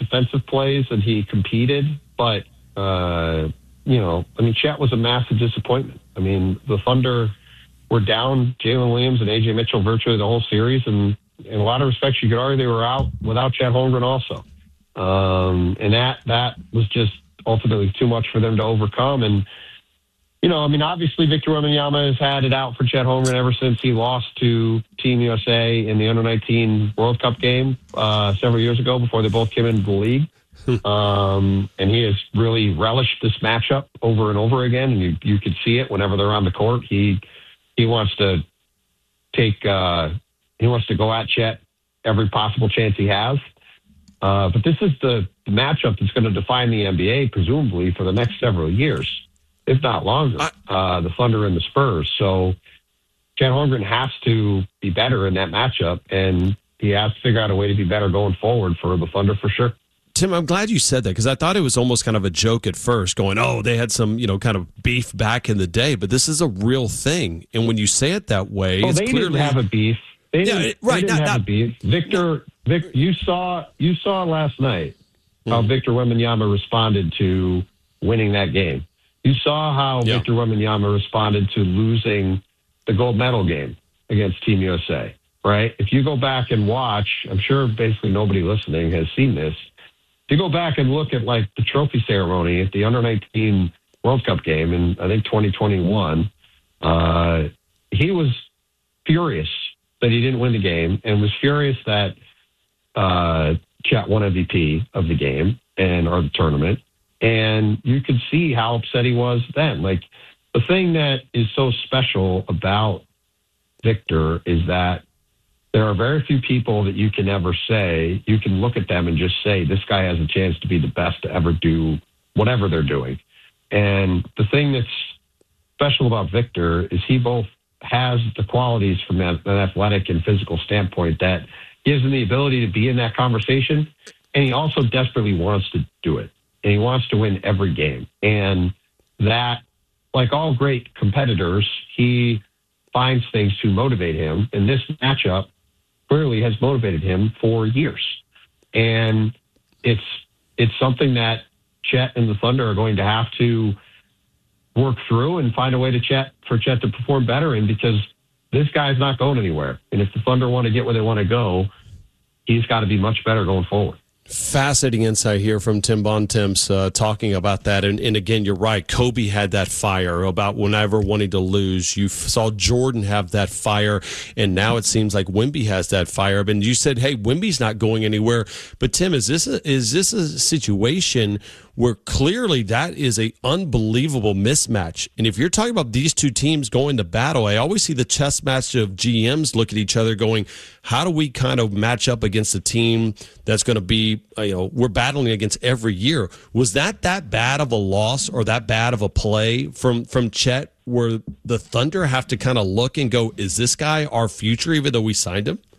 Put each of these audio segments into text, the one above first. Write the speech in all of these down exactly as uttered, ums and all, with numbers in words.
defensive plays and he competed, but, uh, you know, I mean, Chet was a massive disappointment. I mean, the Thunder were down Jalen Williams and A J Mitchell virtually the whole series, and in a lot of respects, you could argue they were out without Chet Holmgren also. Um, and that that was just ultimately too much for them to overcome. And, you know, I mean, obviously Victor Wembanyama has had it out for Chet Holmgren ever since he lost to Team U S A in the under nineteen World Cup game uh, several years ago before they both came into the league. um, and he has really relished this matchup over and over again. And you, you could see it whenever they're on the court. He he wants to take uh, he wants to go at Chet every possible chance he has. Uh, but this is the matchup that's going to define the N B A, presumably, for the next several years, if not longer, uh, the Thunder and the Spurs. So Chet Holmgren has to be better in that matchup, and he has to figure out a way to be better going forward for the Thunder for sure. Tim, I'm glad you said that because I thought it was almost kind of a joke at first, going, oh, they had some, you know, kind of beef back in the day, but this is a real thing. And when you say it that way, well, it's they clearly... didn't have a beef. They didn't, yeah, right, they didn't not, have not, a beef. Victor, Vic, you saw you saw last night how mm-hmm. Victor Wembanyama responded to winning that game. You saw how yeah. Victor Wembanyama responded to losing the gold medal game against Team U S A, right? If you go back and watch, I'm sure basically nobody listening has seen this. If you go back and look at like the trophy ceremony at the under nineteen World Cup game in, I think, twenty twenty-one, uh, he was furious that he didn't win the game and was furious that uh, Chet won M V P of the game and or the tournament. And you could see how upset he was then. Like, the thing that is so special about Victor is that there are very few people that you can ever say, you can look at them and just say, this guy has a chance to be the best to ever do whatever they're doing. And the thing that's special about Victor is he both has the qualities from an athletic and physical standpoint that gives him the ability to be in that conversation, and he also desperately wants to do it, and he wants to win every game. And that, like all great competitors, he finds things to motivate him, and this matchup clearly has motivated him for years. And it's it's something that Chet and the Thunder are going to have to work through and find a way to Chet for Chet to perform better in, because this guy's not going anywhere. And if the Thunder want to get where they want to go, he's got to be much better going forward. Fascinating insight here from Tim Bontemps uh, talking about that. And, and again, you're right. Kobe had that fire about whenever wanting to lose. You f- saw Jordan have that fire, and now it seems like Wemby has that fire. And you said, hey, Wemby's not going anywhere. But, Tim, is this a, is this a situation where clearly that is a unbelievable mismatch? And if you're talking about these two teams going to battle, I always see the chess match of G Ms look at each other going, how do we kind of match up against a team that's going to be, you know, we're battling against every year? Was that that bad of a loss or that bad of a play from, from Chet where the Thunder have to kind of look and go, is this guy our future even though we signed him?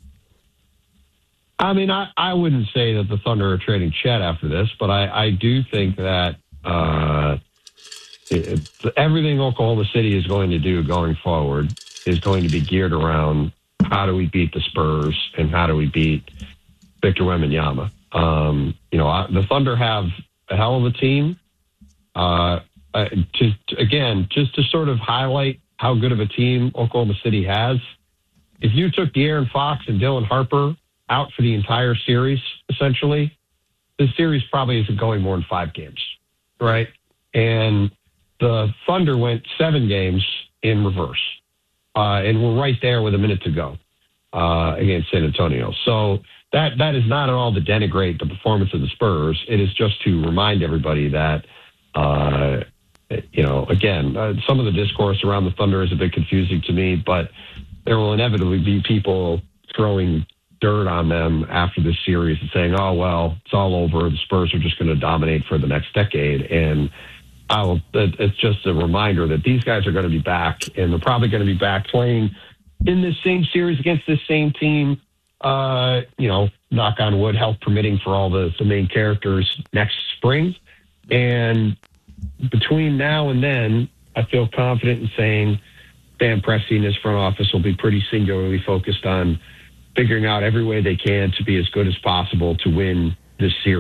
I mean, I, I wouldn't say that the Thunder are trading Chet after this, but I, I do think that uh, it, everything Oklahoma City is going to do going forward is going to be geared around how do we beat the Spurs and how do we beat Victor Wembanyama. Um, you know, I, the Thunder have a hell of a team. Uh, uh, to, to, again, just to sort of highlight how good of a team Oklahoma City has, if you took De'Aaron Fox and Dylan Harper out for the entire series, essentially, this series probably isn't going more than five games, right? And the Thunder went seven games in reverse, uh, and we're right there with a minute to go uh, against San Antonio. So that that is not at all to denigrate the performance of the Spurs. It is just to remind everybody that, uh, you know, again, uh, some of the discourse around the Thunder is a bit confusing to me, but there will inevitably be people throwing dirt on them after this series and saying, oh, well, it's all over. The Spurs are just going to dominate for the next decade. And I will, it's just a reminder that these guys are going to be back, and they're probably going to be back playing in this same series against this same team, uh, you know, knock on wood, health permitting for all the, the main characters next spring. And between now and then, I feel confident in saying Dan Presti and his front office will be pretty singularly focused on figuring out every way they can to be as good as possible to win this series.